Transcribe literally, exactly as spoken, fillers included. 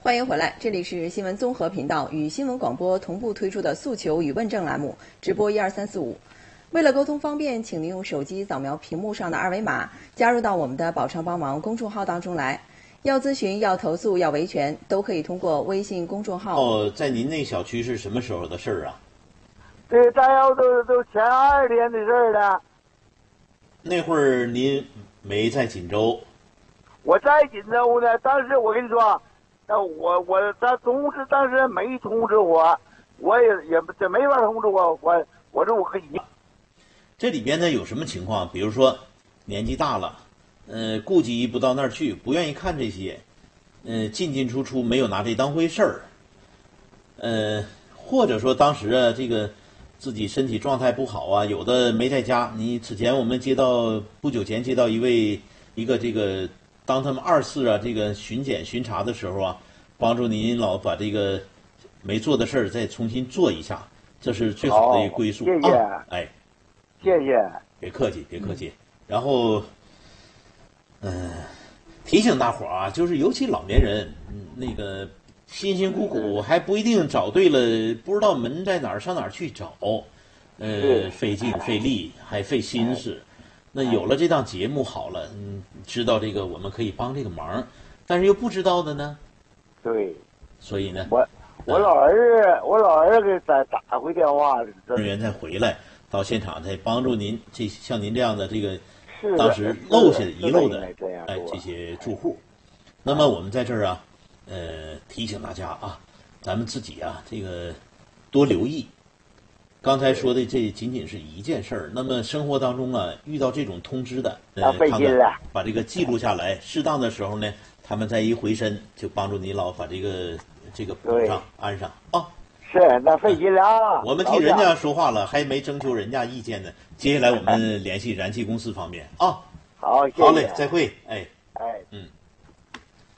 欢迎回来，这里是新闻综合频道与新闻广播同步推出的诉求与问政栏目，直播一二三四五。为了沟通方便，请您用手机扫描屏幕上的二维码，加入到我们的宝昌帮忙公众号当中来。要咨询、要投诉、要维权，都可以通过微信公众号。 哦，在您那小区是什么时候的事儿啊？ 这大要都都前二天的事儿了。 那会儿您没在锦州？ 我在锦州呢，当时我跟你说，那我我他同事当时没通知我，我也也这没法通知我，我我说我可以。 这里边呢有什么情况？比如说年纪大了，呃，顾及不到那儿去，不愿意看这些，呃，进进出出没有拿这当回事儿，呃，或者说当时啊这个自己身体状态不好啊，有的没在家。你此前我们接到不久前接到一位一个这个。当他们二次啊这个巡检巡查的时候啊，帮助您老把这个没做的事儿再重新做一下，这是最好的一个归宿。 谢谢， 啊、哎， 谢谢， 别客气，别客气。嗯、然后，嗯、呃，提醒大伙儿啊，就是尤其老年人，嗯，那个辛辛苦苦还不一定找对了，不知道门在哪儿，上哪儿去找，呃，费劲费力还费心思。那有了这档节目好了，嗯，知道这个我们可以帮这个忙，但是又不知道的呢， 对， 所以呢， 我我老儿子，我老儿子给打打回电话了， 人员再回来到现场再帮助您，这像您这样的这个是当时漏下遗漏的哎这些住户，那么我们在这儿啊，呃，提醒大家啊，咱们自己啊，这个多留意。刚才说的这仅仅是一件事儿，那么生活当中啊，遇到这种通知的，呃， 费劲了， 把这个记录下来，适当的时候呢，他们再一回身，就帮助你老把这个这个补上安上啊。 是，那费劲了、啊。 我们替人家说话了，还没征求人家意见呢。接下来我们联系燃气公司方面啊。 好，谢谢好嘞，再会，哎， 哎， 嗯。